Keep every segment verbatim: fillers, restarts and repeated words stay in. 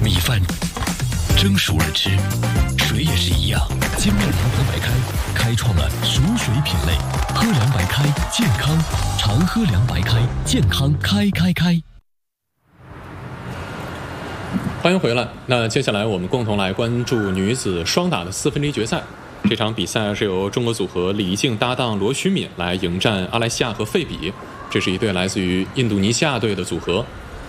米饭蒸熟了吃，水也是一样。精酿联合白开开创了熟水品类，喝凉白开健康，常喝凉白开健康开开开。 欢迎回来。那接下来我们共同来关注女子双打的四分之一决赛。这场比赛是由中国组合李怡静搭档罗徐敏来迎战阿莱西亚和费比，这是一对来自于印度尼西亚队的组合。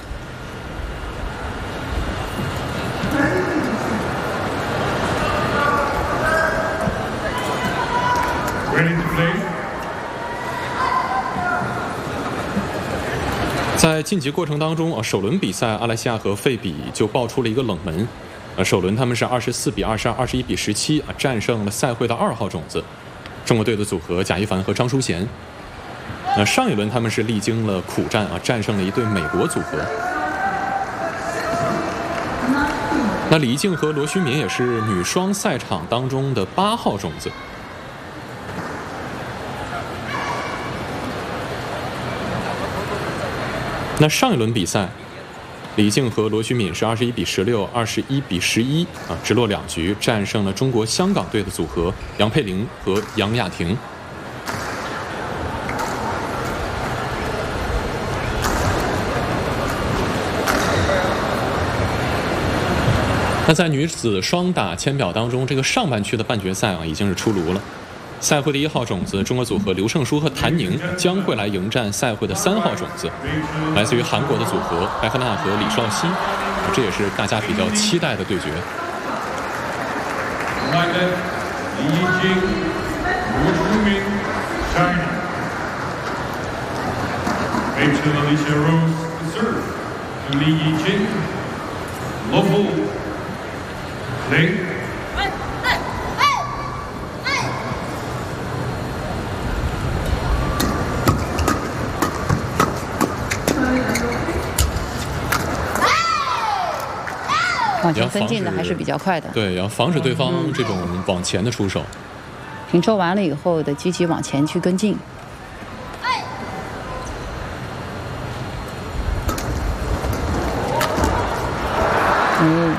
在晋级过程当中啊，首轮比赛阿莱西亚和费比就爆出了一个冷门。呃，首轮他们是二十四比二十二、二十一比十七啊，战胜了赛会的二号种子中国队的组合贾一凡和张淑娴。那上一轮他们是历经了苦战啊，战胜了一对美国组合。那李怡静和罗徐敏也是女双赛场当中的八号种子。那上一轮比赛，李静和罗徐敏是二十一比十六、二十一比十一啊，直落两局战胜了中国香港队的组合杨佩玲和杨雅婷。那在女子双打签表当中，这个上半区的半决赛啊已经是出炉了。赛会的一号种子中国组合刘胜书和谭宁将会来迎战赛会的三号种子，来自于韩国的组合白赫娜和李绍熙，这也是大家比较期待的对决。 往前跟进的还是比较快的， 对，要防止对方这种往前的出手。 平抽完了以后的积极往前去跟进。嗯，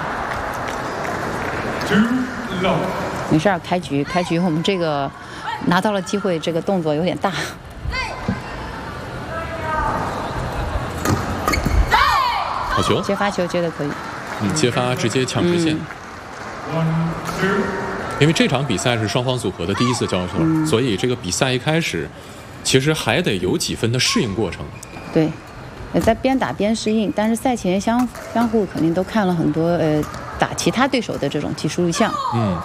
没事儿，开局开局我们这个拿到了机会，这个动作有点大。 好球， 接发球接的可以。 嗯，接发直接抢直线。嗯、因为这场比赛是双方组合的第一次交手，嗯、所以这个比赛一开始其实还得有几分的适应过程。 对，也在边打边适应，但是赛前相相互肯定都看了很多呃打其他对手的这种技术录像。 嗯。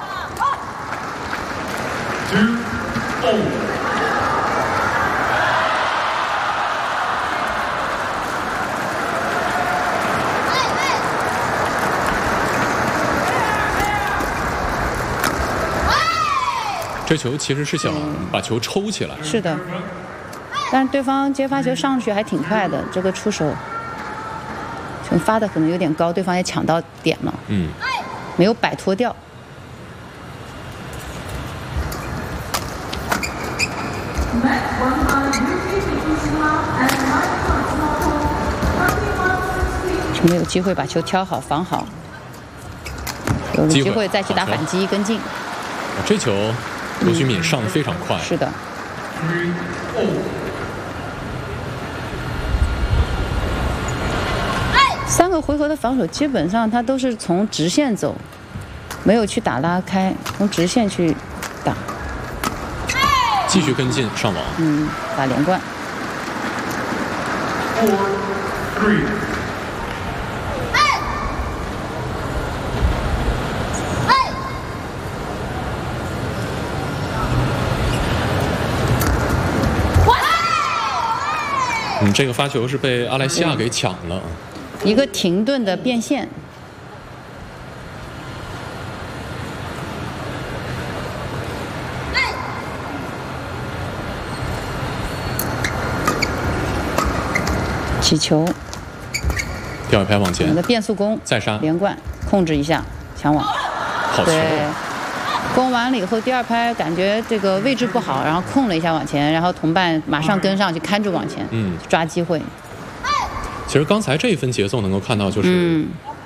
这球其实是想把球抽起来， 嗯、是的，但是对方接发球上去还挺快的，这个出手球发的可能有点高，对方也抢到点了， 嗯， 没有摆脱掉。没有机会把球挑好防好，有了机会再去打反击跟进。 这球罗徐敏上得非常快， 是的。三个回合的防守基本上他都是从直线走，没有去打拉开，从直线去打。 继续跟进上网， 嗯，打连贯。 嗯，这个发球是被阿莱西亚给抢了， 一个停顿的变线。起球， 掉一拍往前， 我们的变速弓再杀连贯，控制一下抢网， 好球！ 对，攻完了以后，第二拍感觉这个位置不好，然后控了一下往前，然后同伴马上跟上去看住往前， 嗯， 抓机会。 其实刚才这一分节奏能够看到，就是